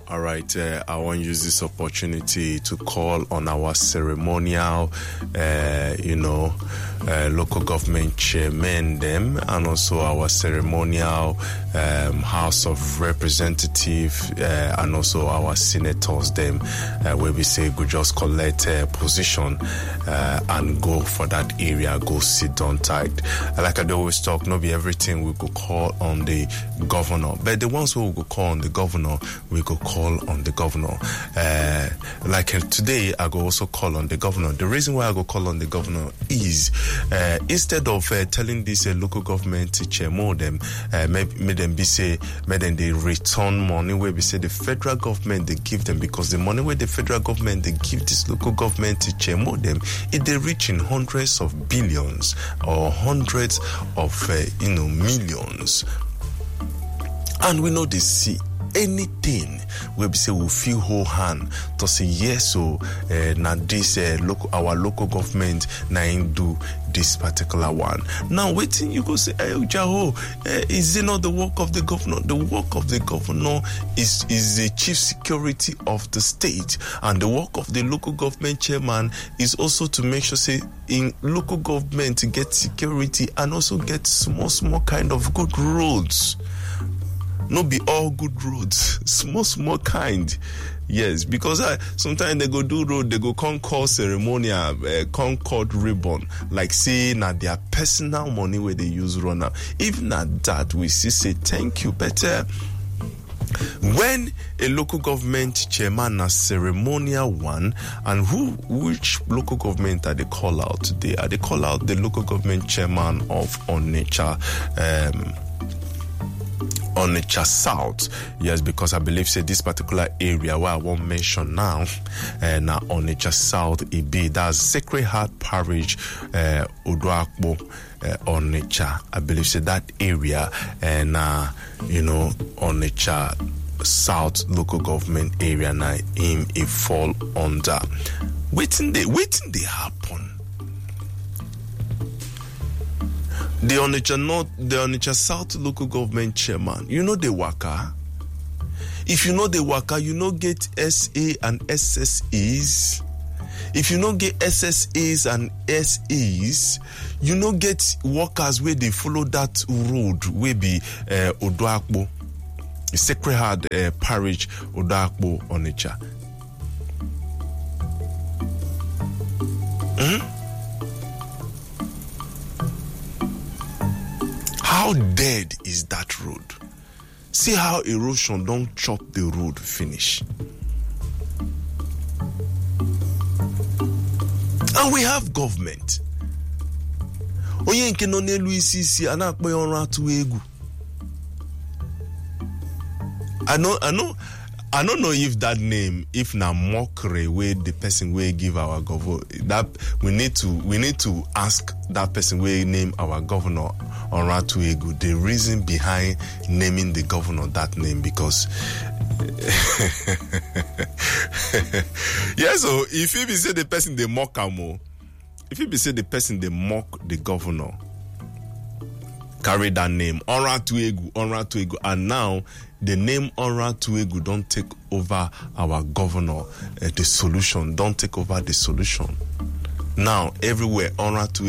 All right, I want to use this opportunity to call on our ceremonial, local government chairmen them, and also our ceremonial House of Representatives, and also our senators them, where we say go just collect position and go for that area, go sit down tight. Like I always talk, not be everything we could call on the governor, but the ones who will call on the governor, we could call on the governor. Today, I go also call on the governor. The reason why I go call on the governor is instead of telling this local government to chair more them, make them they return money where we say the federal government they give them, because the money where the federal government they give this local government to chair more them, it they reach in hundreds of billions or hundreds of millions, and we know they see anything where we say we feel whole hand to say yes, so now this our local government now do this particular one. Now waiting, you go say, hey, Jaho, is it not the work of the governor? The work of the governor is the chief security of the state, and the work of the local government chairman is also to make sure say in local government to get security and also get small kind of good roads. Not be all good roads, small kind. Yes, because sometimes they go do road, they go concord ceremonial, concord ribbon, like say na their personal money where they use run out. Even at that, we see say thank you better. When a local government chairman a ceremonial one, and which local government are they call out today? Are they call out the local government chairman of Onitsha South? Yes, because I believe say this particular area where I won't mention now, now Onitsha South it be that's Sacred Heart Parish, Odoakbo, Onitsha. I believe say that area, and Onitsha South local government area now him it fall under. Waiting they happen. The Onitsha South local government chairman, you know the waka. If you know the waka, you know get SA and SSEs. If you know get SSAs and SEs, you know get workers where they follow that road where be Odoakbo, Sacred Heart Parish, Odoakbo, Onitsha. How dead is that road? See how erosion don't chop the road finish. And we have government. Oye nke no n'elu isi isi ana akpọ ya ọrụ atụ egwu. I don't know if that name, if na mockery where the person will give our governor, that we need to ask that person will name our governor Onratu Egu the reason behind naming the governor that name, because yeah, so if he be say the person they mock him, if he be say the person they mock the governor, carry that name Onratu Egu, and now the name Onratu Egu don't take over our governor, the solution don't take over the solution. Now everywhere Onratu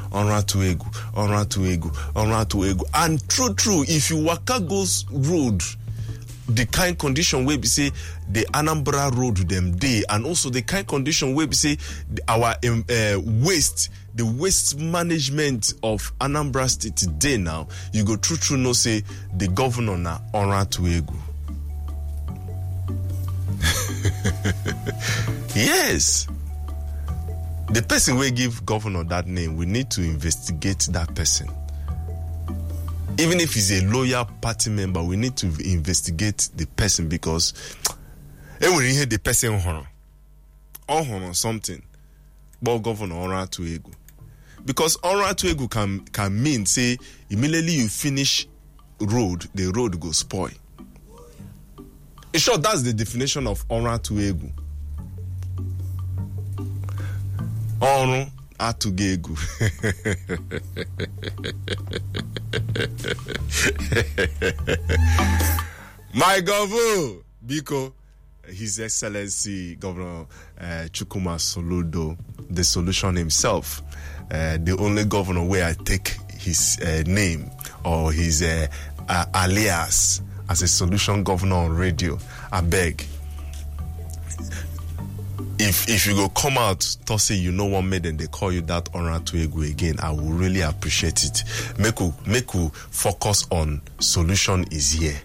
Egu, and true, if you waka goes road, the kind condition where we say the Anambra road them day, and also the kind condition where we say our waste, the waste management of Anambra State today, now you go true no say the governor na Onratu Egu. Yes, the person will give governor that name, we need to investigate that person. Even if he's a loyal party member, we need to investigate the person, because when you hear the person on something, but governor Onratu Egu, because Onratu Egu can mean say immediately you finish road, the road go spoil. In short, that's the definition of Onratu Egu. Atugegu. My governor, Biko, His Excellency Governor Chukwuma Soludo, the solution himself, the only governor where I take his name or his alias as a solution governor on radio. I beg. If you go come out to say you know what made them they call you that Onratuegu again, I will really appreciate it. Make you focus on solution is here.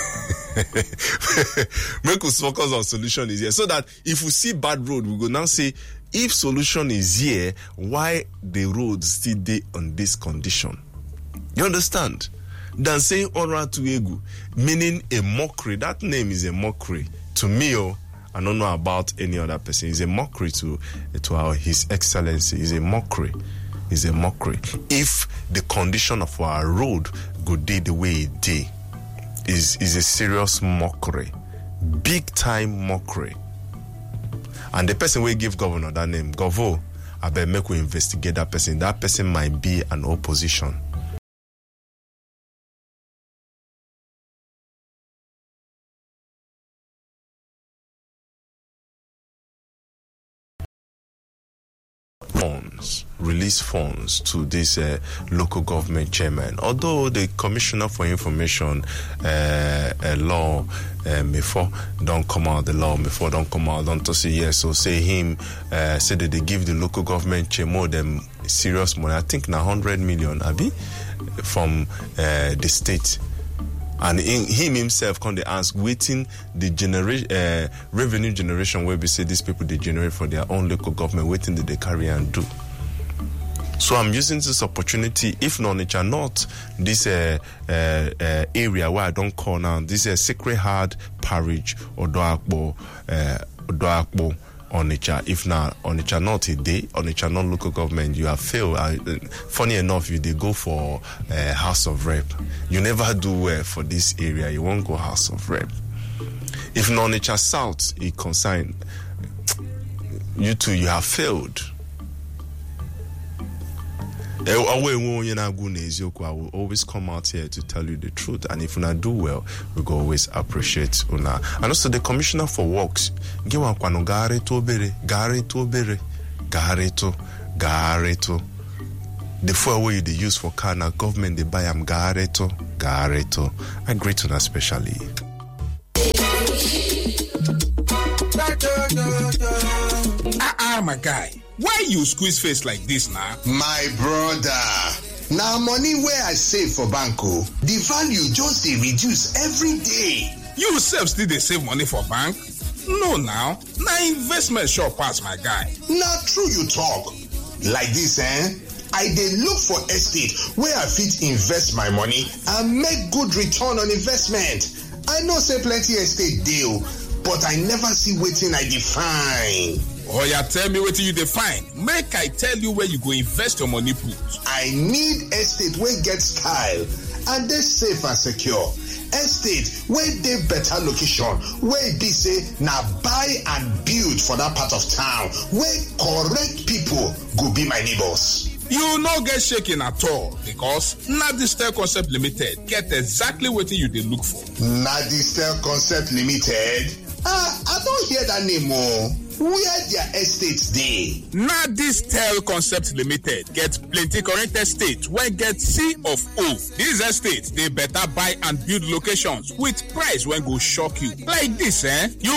Make us focus on solution is here, so that if we see bad road, we go now say if solution is here, why the road still dey on this condition? You understand? Than saying Onratuegu, meaning a mockery. That name is a mockery to me. I don't know about any other person. It's a mockery to His Excellency. It's a mockery. It's a mockery. If the condition of our road go dey the way it did, is a serious mockery, big time mockery. And the person will give governor that name, Govo, I better make we investigate that person. That person might be an opposition. Release funds to this local government chairman. Although the Commissioner for Information law before don't come out, the law before don't come out, don't to say yes, so say him say that they give the local government chairman them serious money. I think now 100 million Abi from the state. And him himself can they ask waiting the revenue generation where we say these people they generate for their own local government, waiting that they carry and do. So I'm using this opportunity, if not this area where I don't call now, this is Sacred Heart Parish or Doakbo Onitsha. If not Onitsha not a day, Onitsha not local government, you have failed. Funny enough, you they go for House of Rep. You never do well for this area. You won't go House of Rep. If not Onitsha South, it consign you two. You have failed. I will always come out here to tell you the truth, and if una do well, we go always appreciate una. And also the Commissioner for Works, the fuel way they use for car now, government they buy am gareto. I greet una especially. My guy, why you squeeze face like this now? My brother, now money where I save for banco, the value just they reduce every day. You self still they save money for bank? No now investment sure pass, my guy. Not true you talk. Like this, I dey look for estate where I fit invest my money and make good return on investment. I know say plenty estate deal, but I never see wetin I define. Oh, yeah, tell me what you define. Make I tell you where you go invest your money put. I need estate where get style and they safe and secure. Estate where they better location, where they say now buy and build for that part of town, where correct people go be my neighbors. You no get shaking at all because Nadistel Concept Limited get exactly what you dey look for. Nadistel Concept Limited? I don't hear that name more. Where their estates dey? Nadistel Concept Limited get plenty current estate wey get C of O. These estates they better buy and build locations with price when go shock you. Like this, you